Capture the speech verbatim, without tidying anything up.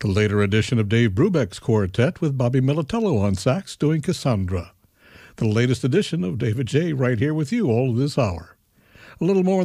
The later edition of Dave Brubeck's quartet with Bobby Militello on sax doing Cassandra. The latest edition of David J. right here with you all this hour. A little more